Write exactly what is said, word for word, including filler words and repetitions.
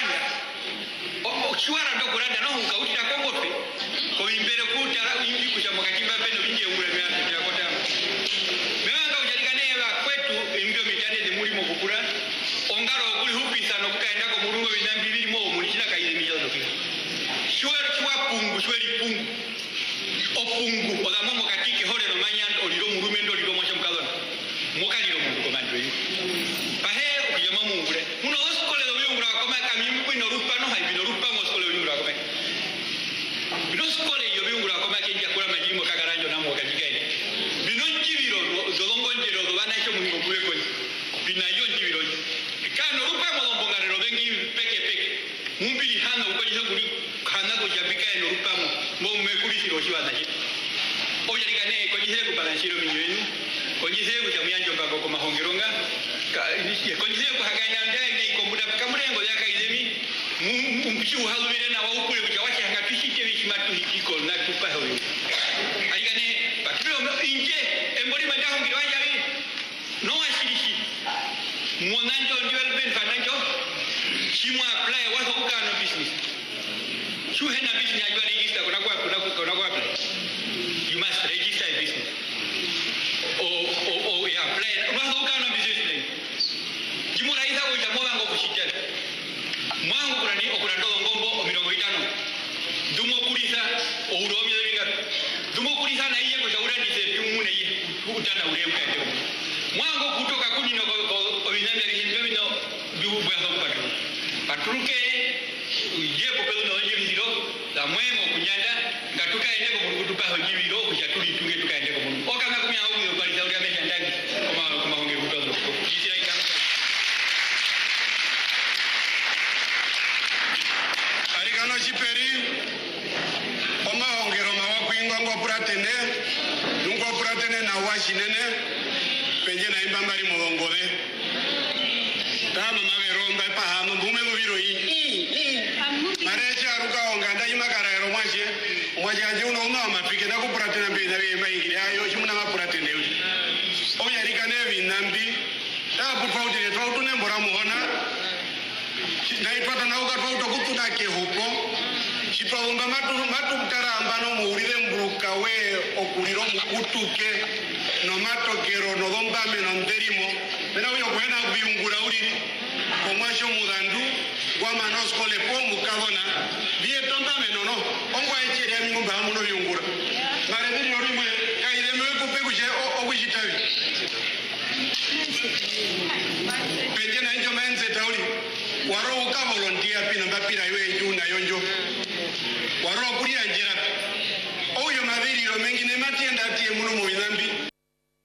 Rwanda o chiwara ndo kuranda no ukautira kongope ko imbere kutara imbi kuja mukatimba peno binge ure myaka ya kota mewanga ujalikane ba kwetu imbyo mitane de muri mu kukura ongaro kuli hupisa no kukaenda ko murungo binambi biri mo muri kina kaide mijazo doki shwari chwa pungu shwari pungu opungu odamo mukatike hole no manyando oliro murume ndo liro mwacha mukadona mukaliro mundu komando yi bahe ukijama mungure muno oskole do yungura koma kamimi kwino rupa no haibino rupa moskole yungura koma bino skole yo yungura koma kenja kula majimo kagaranjo namo kajikaine bino njibiro zolongo njero do bana cyo mungo kule kwe bina yo njibiro kano rupa molombo ngarero bengi peke peke mumbiri hana ukoli kuri kana ko jabika eno rupa mo mo mekuri shiro shiwana chi oyalikane ko jise ko balanshiro minyenu ko jise ko jamyanjo ngako ko mahongeronga ko jise ko haganya ndai nei ko muda kamurengo yaka idemi mumpichi uhalubire na waupule kuja wacha ngatishike bishimatu hitiko na tupa hoyo alikane bakiro inje embori mandaho ngirwanja bi no ashirishi mwananjo ndio ben fananjo chimwa apply wazo kukano business shuhe na business ajua register kuna kwa kuna kuna kwa apply you must register a business o o o ya apply wazo kukano business plan jimura ida ko jambo bango kushitana mwangu kurani okurando ngombo omirongo itano dumo kulisa ouromye binga dumo kulisa na iye ko shaura ndise tumune iye kutana ure ukande mwangu kutoka kuni no ko binamya bihimbe bino bibu bwa patru patruke je ko pelo no jibiro la mwemo kunyanda ngatuka ende ko murugutu pa jibiro kushatuli tunge tukaende ko murugutu okanga kumya au yo bali zauri amesha ndangi kama kama honge kutozo jisira ikanga arikano chiperi oma hongero mawa kuingwa ngo pratene dungo pratene na washinene penje na imbambari molongove tama maveromba pahamu mbume muviro iyi mareche aruka onganda imakarayero mwaje mwaje anje uno uma mapike na kupratena mbina bema ingire ayo chimuna mapratene uti oyarikane binambi tapu twautire twautune mbora muhona naitwata nauka twauta kutuna kehupo chitwaumba matu matu kutaramba no muurire mbruka we okuliro mukutuke no matokero no dombame no nderimo bena uyo kwena kuyungura uliri komwasho mudandu kwa manoskole po mukabona biye tombame no no ongwa echere ngumba muno yungura mare biri orimwe kaide mwe kupekuje okuchitavi penje na njo menze tauli waro uka volunteer pina mbapira iwe juna yonjo waro kulia njera oyo mabiri ro mengine matienda tie muno mu binambi